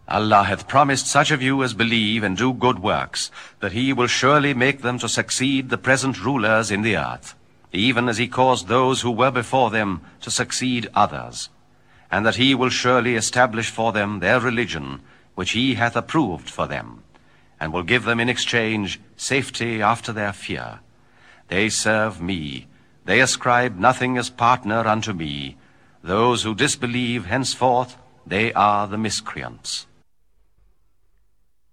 Allah hath promised such of you as believe and do good works, that he will surely make them to succeed the present rulers in the earth, even as he caused those who were before them to succeed others, and that he will surely establish for them their religion, which he hath approved for them, and will give them in exchange safety after their fear. They serve me, they ascribe nothing as partner unto me. Those who disbelieve henceforth, they are the miscreants.